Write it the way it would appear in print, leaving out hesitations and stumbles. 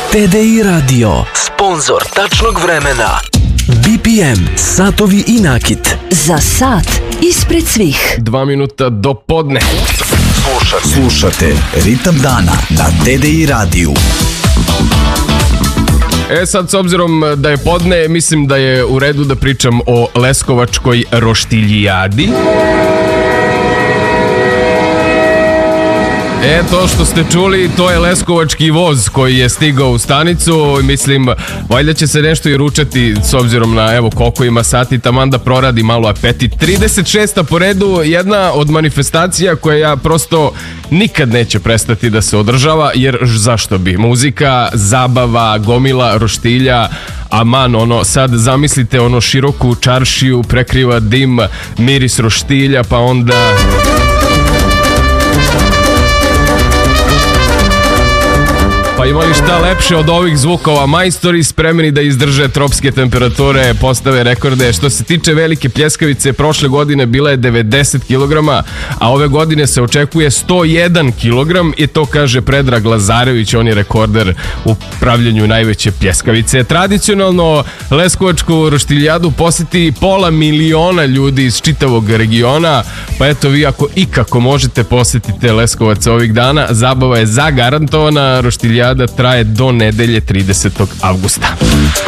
TDI Radio, sponsor tačnog vremena. BPM, satovi i nakit. Za sat ispred svih. 2 minuta do podne. Slušate Ritam dana na TDI radiju. Sad, s obzirom da je podne, mislim da je u redu da pričam o leskovačkoj roštiljijadi. To što ste čuli, to je leskovački voz koji je stigao u stanicu. Mislim, valjda će se nešto i ručati s obzirom na, evo, koliko ima sati, taman da proradi malo apetit. 36. po redu, jedna od manifestacija koja prosto nikad neće prestati da se održava, jer zašto bi? Muzika, zabava, gomila roštilja, aman, sad zamislite široku čaršiju, prekriva dim, miris roštilja, pa onda... Pa imali šta lepše od ovih zvukova. Majstori spremni da izdrže tropske temperature, postave rekorde. Što se tiče velike pljeskavice, prošle godine bila je 90 kg, a ove godine se očekuje 101 kg i to kaže Predrag Lazarević, on je rekorder u pravljenju najveće pljeskavice. Tradicionalno leskovačku roštiljadu posjeti 500 000 ljudi iz čitavog regiona, pa eto vi ako ikako možete posjetiti Leskovac ovih dana, zabava je zagarantovana, roštiljada traje do nedelje 30. avgusta.